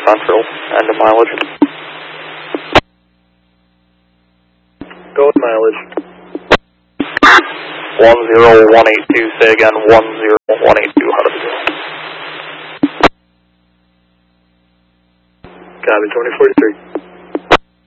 Central, end of mileage. Go with mileage. 10182, say again, 10182, how does it go? Copy, 2043.